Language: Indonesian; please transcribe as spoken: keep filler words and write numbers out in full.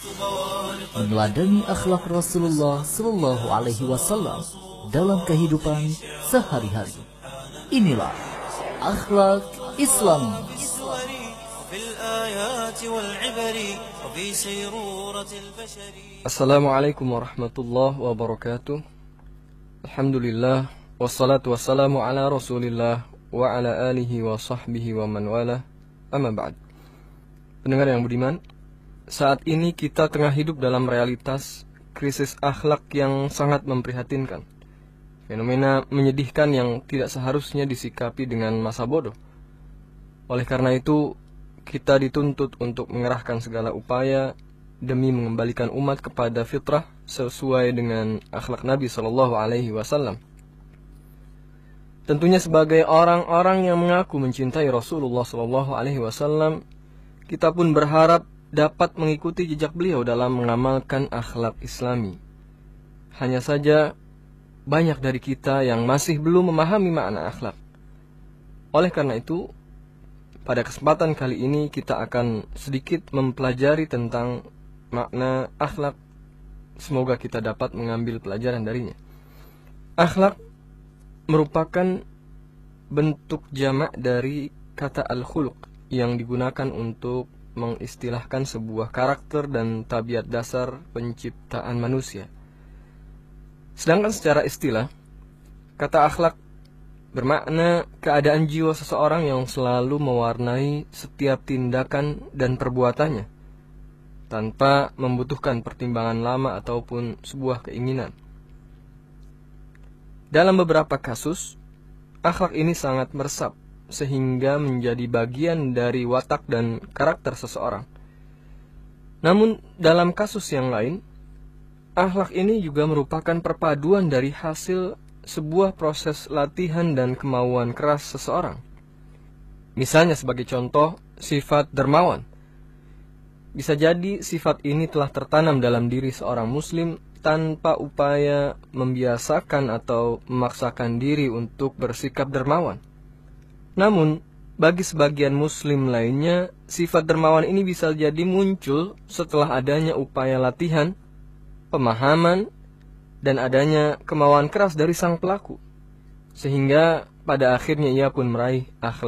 meneladani akhlak Rasulullah Shallallahu Alaihi Wasallam dalam kehidupan sehari-hari. Inilah akhlak Islami. Assalamualaikum warahmatullahi wabarakatuh. Alhamdulillah, wassalatu wassalamu ala rasulillah wa ala alihi wa sahbihi wa man wala, amma ba'd. Pendengar yang budiman, saat ini kita tengah hidup dalam realitas krisis akhlak yang sangat memprihatinkan. Fenomena menyedihkan yang tidak seharusnya disikapi dengan masa bodoh. Oleh karena itu, kita dituntut untuk mengerahkan segala upaya demi mengembalikan umat kepada fitrah sesuai dengan akhlak Nabi Shallallahu Alaihi Wasallam. Tentunya sebagai orang-orang yang mengaku mencintai Rasulullah Shallallahu Alaihi Wasallam, kita pun berharap dapat mengikuti jejak beliau dalam mengamalkan akhlak Islami. Hanya saja banyak dari kita yang masih belum memahami makna akhlak. Oleh karena itu, pada kesempatan kali ini kita akan sedikit mempelajari tentang makna akhlak. Semoga kita dapat mengambil pelajaran darinya. Akhlak merupakan bentuk jamak dari kata al-khuluq yang digunakan untuk mengistilahkan sebuah karakter dan tabiat dasar penciptaan manusia. Sedangkan secara istilah, kata akhlak bermakna keadaan jiwa seseorang yang selalu mewarnai setiap tindakan dan perbuatannya, tanpa membutuhkan pertimbangan lama ataupun sebuah keinginan. Dalam beberapa kasus, akhlak ini sangat meresap, sehingga menjadi bagian dari watak dan karakter seseorang. Namun, dalam kasus yang lain, akhlak ini juga merupakan perpaduan dari hasil sebuah proses latihan dan kemauan keras seseorang. Misalnya sebagai contoh, sifat dermawan. Bisa jadi sifat ini telah tertanam dalam diri seorang muslim tanpa upaya membiasakan atau memaksakan diri untuk bersikap dermawan. Namun, bagi sebagian muslim lainnya, sifat dermawan ini bisa jadi muncul setelah adanya upaya latihan, pemahaman, dan adanya kemauan keras dari sang pelaku, sehingga pada akhirnya ia pun meraih akhlak